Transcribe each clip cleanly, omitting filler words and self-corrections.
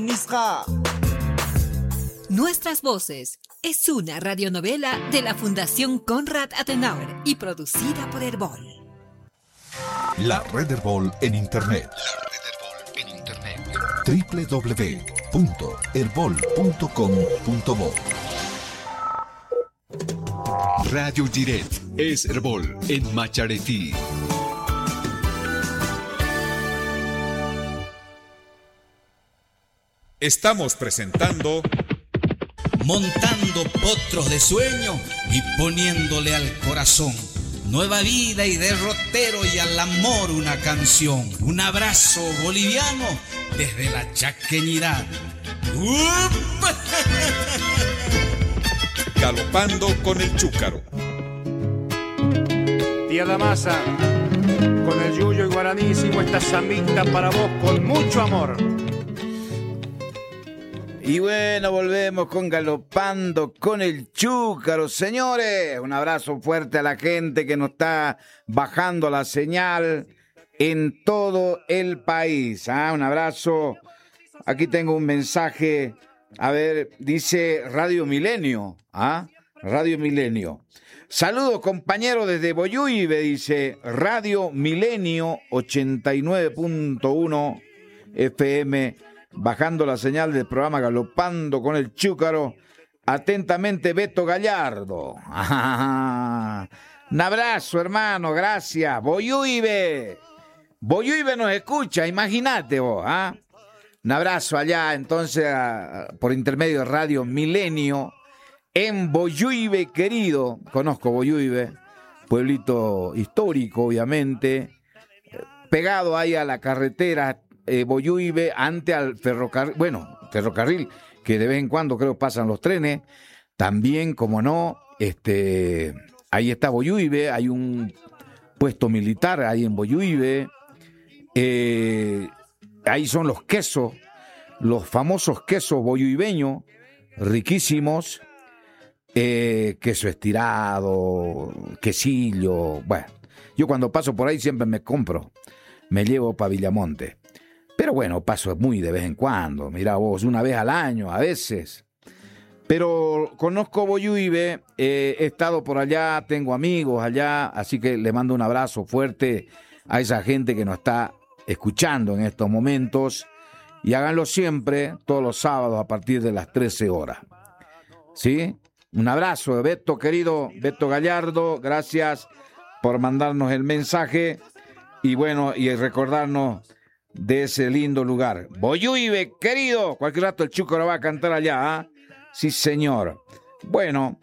Nisra. Nuestras Voces es una radionovela de la Fundación Konrad Adenauer y producida por Herbol. La Red Herbol en Internet. www.herbol.com.bo. Radio Direct es Herbol en Macharetí. Estamos presentando Montando potros de sueño y poniéndole al corazón nueva vida y derrotero y al amor una canción. Un abrazo boliviano desde la chaqueñidad. Galopando con el Chúcaro. Tía Damasa, con el yuyo y guaraní hicimos esta zambita para vos con mucho amor. Y bueno, volvemos con Galopando con el Chúcaro. Señores, un abrazo fuerte a la gente que nos está bajando la señal en todo el país. Un abrazo. Aquí tengo un mensaje. A ver, dice Radio Milenio. Radio Milenio. Saludos, compañero, desde Boyuibe, dice Radio Milenio 89.1 FM. Bajando la señal del programa Galopando con el Chúcaro. Atentamente, Beto Gallardo. Un abrazo, hermano, gracias. Boyuibe nos escucha, imagínate vos. Un abrazo allá, entonces, por intermedio de Radio Milenio, en Boyuibe, querido. Conozco Boyuibe, pueblito histórico, obviamente, pegado ahí a la carretera Boyuibe, ante al ferrocarril, que de vez en cuando creo pasan los trenes. También, como no, ahí está Boyuibe, hay un puesto militar ahí en Boyuibe. Ahí son los quesos, los famosos quesos boyuibeños, riquísimos, queso estirado, quesillo. Bueno, yo cuando paso por ahí siempre me llevo para Villamonte. Pero bueno, paso muy de vez en cuando, mirá vos, una vez al año, a veces. Pero conozco Boyuibe, he estado por allá, tengo amigos allá, así que le mando un abrazo fuerte a esa gente que nos está escuchando en estos momentos. Y háganlo siempre, todos los sábados a partir de las 13 horas. ¿Sí? Un abrazo de Beto, querido Beto Gallardo, gracias por mandarnos el mensaje. Y bueno, y recordarnos de ese lindo lugar. Boyuibe, querido, cualquier rato el Chúcaro va a cantar allá, Sí, señor. Bueno,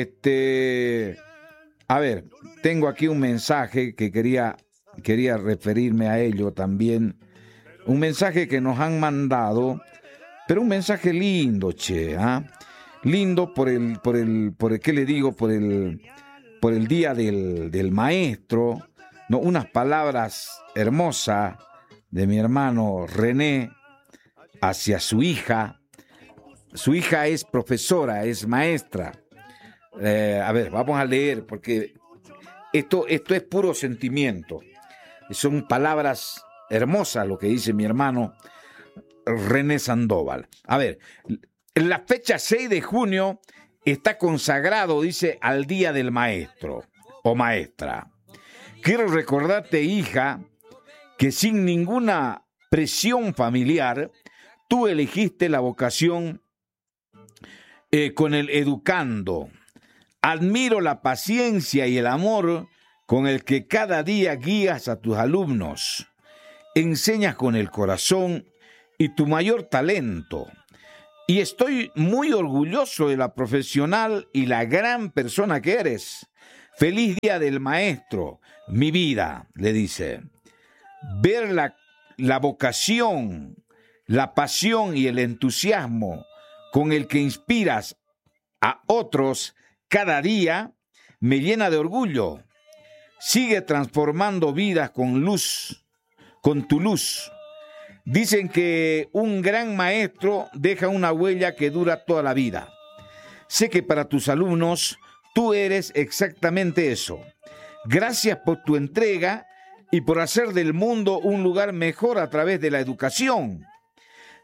a ver, tengo aquí un mensaje que quería referirme a ello también. Un mensaje que nos han mandado, pero un mensaje lindo, lindo por el ¿qué le digo? Por el día del maestro, no, unas palabras hermosas de mi hermano René hacia su hija. Su hija es profesora, es maestra. A ver, vamos a leer, porque esto es puro sentimiento. Son palabras hermosas lo que dice mi hermano René Sandoval. A ver, la fecha 6 de junio está consagrado, dice, al Día del Maestro o Maestra. Quiero recordarte, hija, que sin ninguna presión familiar, tú elegiste la vocación con el educando. Admiro la paciencia y el amor con el que cada día guías a tus alumnos. Enseñas con el corazón y tu mayor talento. Y estoy muy orgulloso de la profesional y la gran persona que eres. Feliz Día del Maestro, mi vida, le dice. Ver la vocación, la pasión y el entusiasmo con el que inspiras a otros cada día me llena de orgullo. Sigue transformando vidas con luz, con tu luz. Dicen que un gran maestro deja una huella que dura toda la vida. Sé que para tus alumnos tú eres exactamente eso. Gracias por tu entrega y por hacer del mundo un lugar mejor a través de la educación.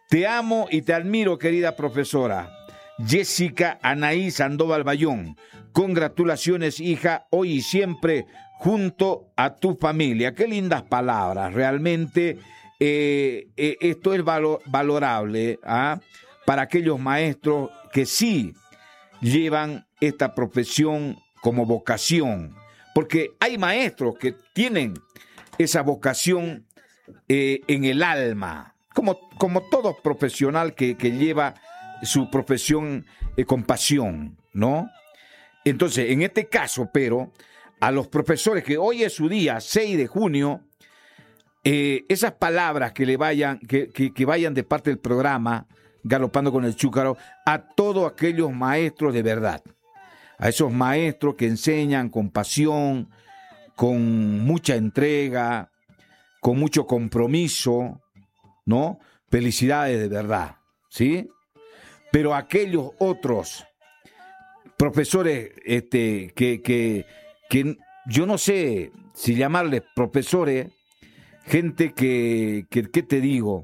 Te amo y te admiro, querida profesora. Jessica Anaí Sandoval Bayón. Congratulaciones, hija, hoy y siempre junto a tu familia. Qué lindas palabras, realmente esto es valorable para aquellos maestros que sí llevan esta profesión como vocación, porque hay maestros que tienen esa vocación en el alma, como todo profesional que lleva su profesión con pasión, ¿no? Entonces, en este caso, pero, a los profesores que hoy es su día, 6 de junio, esas palabras que vayan de parte del programa Galopando con el Chúcaro a todos aquellos maestros de verdad, a esos maestros que enseñan con pasión, con mucha entrega, con mucho compromiso, ¿no? Felicidades de verdad, ¿sí? Pero aquellos otros profesores que yo no sé si llamarles profesores, gente que ¿qué te digo?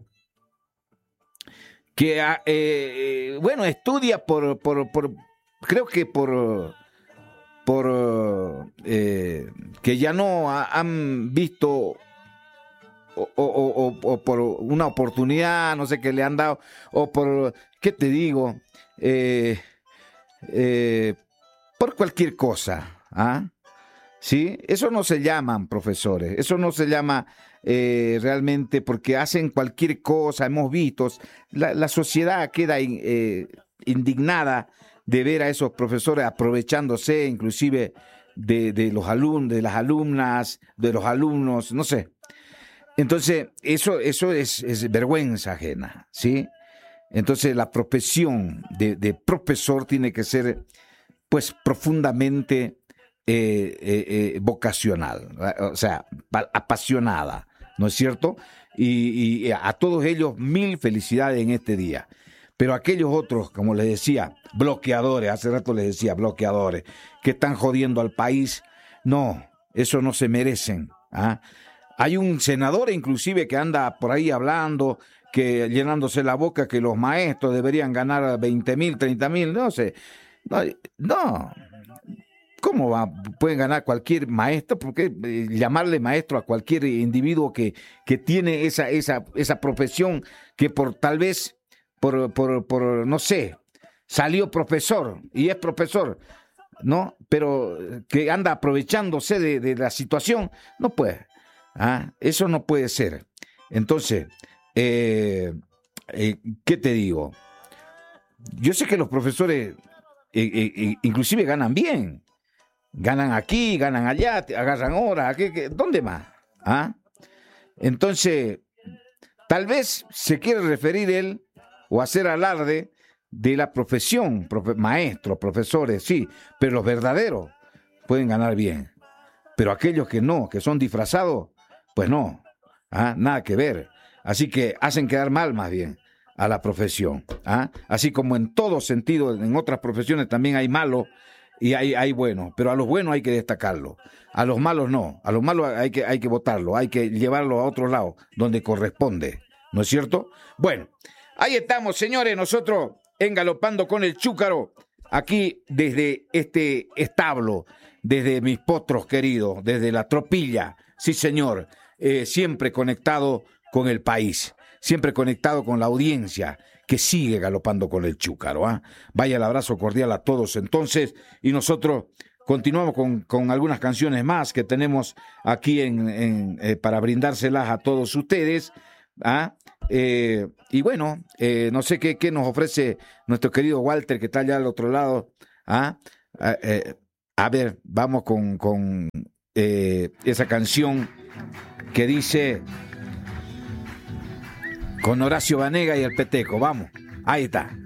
Que bueno, estudia creo que que ya no han visto o por una oportunidad, no sé qué le han dado, o por, ¿qué te digo? Por cualquier cosa, ¿sí? Eso no se llaman profesores, eso no se llama realmente, porque hacen cualquier cosa. Hemos visto, la sociedad queda indignada de ver a esos profesores aprovechándose inclusive de los alumnos, de las alumnas, de los alumnos, no sé. Entonces, eso es vergüenza ajena, ¿sí? Entonces, la profesión de profesor tiene que ser, pues, profundamente vocacional, o sea, apasionada, ¿no es cierto? Y a todos ellos, 1000 felicidades en este día. Pero aquellos otros, como les decía, bloqueadores, hace rato les decía, bloqueadores, que están jodiendo al país, no, eso no se merecen, Hay un senador inclusive que anda por ahí hablando, que llenándose la boca, que los maestros deberían ganar 20,000, 30,000, no sé. No. ¿Cómo pueden ganar cualquier maestro? ¿Por qué llamarle maestro a cualquier individuo que tiene esa profesión, que tal vez por no sé, salió profesor y es profesor, ¿no? Pero que anda aprovechándose de la situación, no puede. Eso no puede ser. Entonces, ¿qué te digo? Yo sé que los profesores inclusive ganan bien. Ganan aquí, ganan allá, agarran horas. ¿Dónde más? Entonces, tal vez se quiere referir él o hacer alarde de la profesión, maestros, profesores, sí, pero los verdaderos pueden ganar bien. Pero aquellos que no, que son disfrazados, pues no, nada que ver. Así que hacen quedar mal más bien a la profesión. Así como en todo sentido, en otras profesiones también hay malos y hay buenos, pero a los buenos hay que destacarlos. A los malos no, a los malos hay que votarlos, hay que llevarlos a otro lado, donde corresponde, ¿no es cierto? Bueno, ahí estamos, señores, nosotros engalopando con el Chúcaro, aquí desde este establo, desde mis potros queridos, desde la tropilla, sí señor, siempre conectado con el país, siempre conectado con la audiencia que sigue galopando con el Chúcaro. Vaya el abrazo cordial a todos entonces, y nosotros continuamos con algunas canciones más que tenemos aquí para brindárselas a todos ustedes. Y bueno, no sé qué nos ofrece nuestro querido Walter, que está allá al otro lado. A ver, vamos con esa canción que dice, con Horacio Banega y el Peteco. Vamos, ahí está.